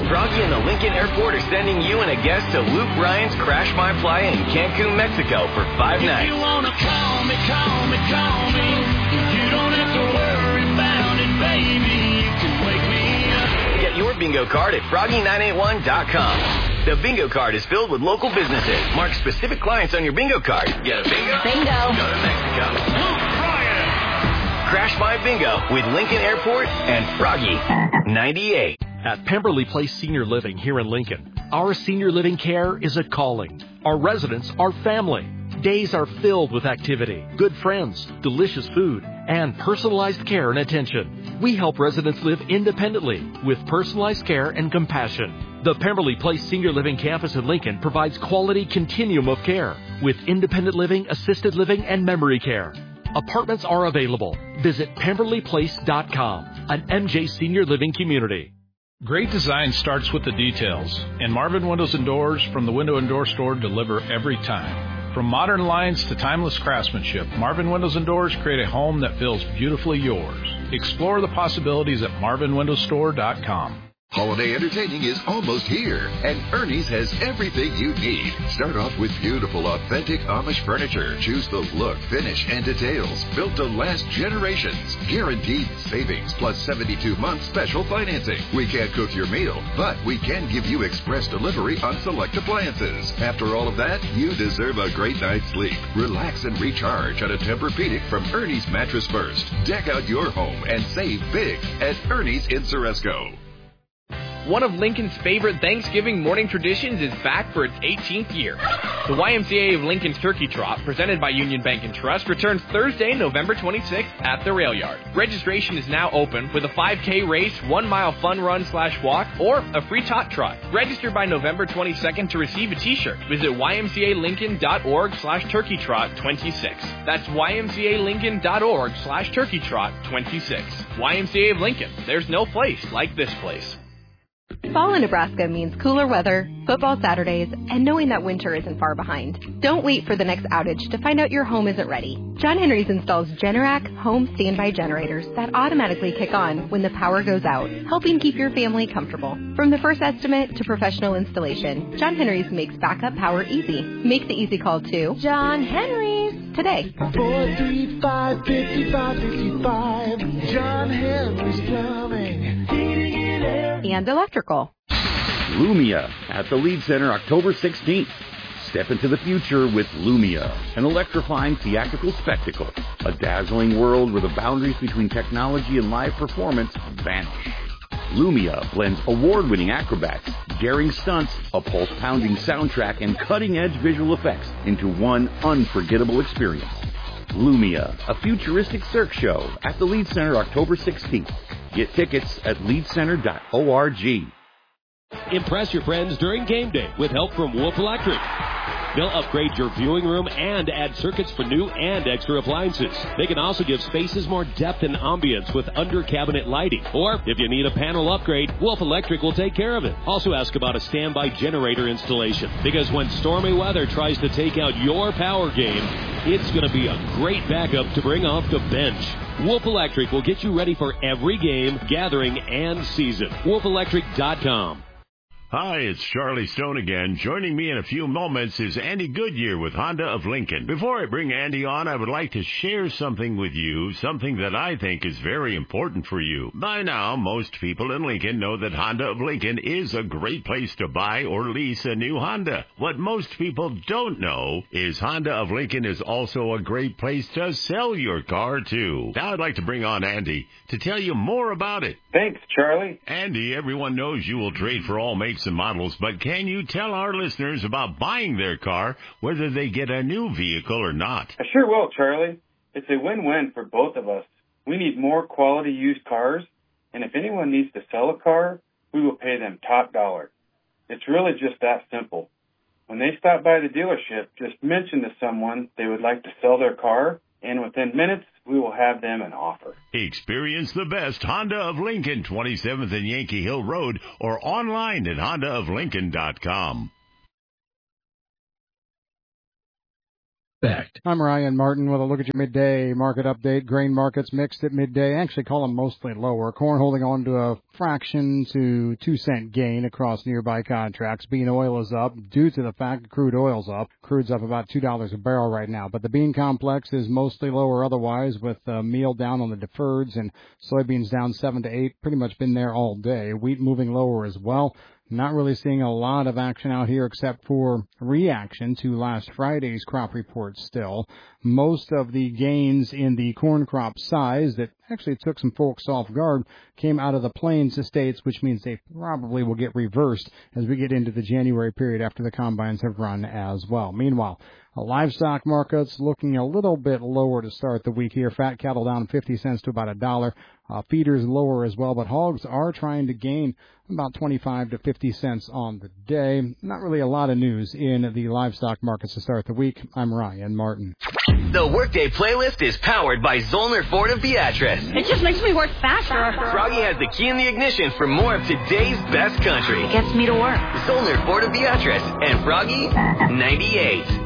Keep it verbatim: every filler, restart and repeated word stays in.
Froggy and the Lincoln Airport are sending you and a guest to Luke Bryan's Crash My Playa in Cancun, Mexico for five nights. If you wanna call me, call me, call me. You don't have to worry about it, baby. You can wake me up. Get your bingo card at froggy nine eight one dot com. The bingo card is filled with local businesses. Mark specific clients on your bingo card. Get a bingo? Bingo. Go to Mexico. Luke Bryan. Crash My Bingo with Lincoln Airport and Froggy ninety-eight. At Pemberley Place Senior Living here in Lincoln, our senior living care is a calling. Our residents are family. Days are filled with activity, good friends, delicious food, and personalized care and attention. We help residents live independently with personalized care and compassion. The Pemberley Place Senior Living Campus in Lincoln provides quality continuum of care with independent living, assisted living, and memory care. Apartments are available. Visit pemberley place dot com, an M J Senior Living community. Great design starts with the details, and Marvin Windows and Doors from the Window and Door Store deliver every time. From modern lines to timeless craftsmanship, Marvin Windows and Doors create a home that feels beautifully yours. Explore the possibilities at marvin windows store dot com. Holiday entertaining is almost here, and Ernie's has everything you need. Start off with beautiful, authentic Amish furniture. Choose the look, finish, and details built to last generations. Guaranteed savings plus seventy-two months special financing. We can't cook your meal, but we can give you express delivery on select appliances. After all of that, you deserve a great night's sleep. Relax and recharge on a Tempur-Pedic from Ernie's Mattress First. Deck out your home and save big at Ernie's in Ceresco. One of Lincoln's favorite Thanksgiving morning traditions is back for its eighteenth year. The Y M C A of Lincoln's Turkey Trot, presented by Union Bank and Trust, returns Thursday, November twenty-sixth at the Rail Yard. Registration is now open with a five K race, one mile fun run slash walk, or a free tot trot. Register by November twenty-second to receive a t-shirt. Visit y m c a lincoln dot org slash turkey trot twenty-six. That's y m c a lincoln dot org slash turkey trot twenty-six. Y M C A of Lincoln. There's no place like this place. Fall in Nebraska means cooler weather, football Saturdays, and knowing that winter isn't far behind. Don't wait for the next outage to find out your home isn't ready. John Henry's installs Generac home standby generators that automatically kick on when the power goes out, helping keep your family comfortable. From the first estimate to professional installation, John Henry's makes backup power easy. Make the easy call to John Henry's today. four three five, five five six five. John Henry's Plumbing, Heating and Air. And electrical. Lumia at the Lead Center October sixteenth. Step into the future with Lumia, an electrifying theatrical spectacle, a dazzling world where the boundaries between technology and live performance vanish. Lumia blends award-winning acrobats, daring stunts, a pulse-pounding soundtrack, and cutting-edge visual effects into one unforgettable experience. Lumia, a futuristic cirque show at the Lead Center October sixteenth. Get tickets at lead center dot org. Impress your friends during game day with help from Wolf Electric. They'll upgrade your viewing room and add circuits for new and extra appliances. They can also give spaces more depth and ambience with under-cabinet lighting. Or, if you need a panel upgrade, Wolf Electric will take care of it. Also ask about a standby generator installation, because when stormy weather tries to take out your power game, it's going to be a great backup to bring off the bench. Wolf Electric will get you ready for every game, gathering, and season. wolf electric dot com. Hi, it's Charlie Stone again. Joining me in a few moments is Andy Goodyear with Honda of Lincoln. Before I bring Andy on, I would like to share something with you, something that I think is very important for you. By now, most people in Lincoln know that Honda of Lincoln is a great place to buy or lease a new Honda. What most people don't know is Honda of Lincoln is also a great place to sell your car, too. Now I'd like to bring on Andy to tell you more about it. Thanks, Charlie. Andy, everyone knows you will trade for all makes and models, but can you tell our listeners about buying their car, whether they get a new vehicle or not? I sure will, Charlie. It's a win-win for both of us. We need more quality used cars, and if anyone needs to sell a car, we will pay them top dollar. It's really just that simple. When they stop by the dealership, just mention to someone they would like to sell their car, and within minutes, we will have them an offer. Experience the best Honda of Lincoln, twenty-seventh and Yankee Hill Road, or online at honda of lincoln dot com. expect. I'm Ryan Martin with a look at your midday market update. Grain markets mixed at midday. Actually call them mostly lower. Corn holding on to a fraction to two cent gain across nearby contracts. Bean oil is up due to the fact that crude oil's up. Crude's up about two dollars a barrel right now. But the bean complex is mostly lower otherwise, with uh, meal down on the deferreds and soybeans down seven to eight. Pretty much been there all day. Wheat moving lower as well. Not really seeing a lot of action out here except for reaction to last Friday's crop report still. Most of the gains in the corn crop size that actually took some folks off guard came out of the plains states, which means they probably will get reversed as we get into the January period after the combines have run as well. Meanwhile, Uh, livestock markets looking a little bit lower to start the week here. Fat cattle down fifty cents to about a dollar. Uh, feeders lower as well, but hogs are trying to gain about twenty-five to fifty cents on the day. Not really a lot of news in the livestock markets to start the week. I'm Ryan Martin. The Workday playlist is powered by Zollner Ford of Beatrice. It just makes me work faster. Froggy has the key in the ignition for more of today's best country. It gets me to work. Zollner Ford of Beatrice and Froggy ninety-eight.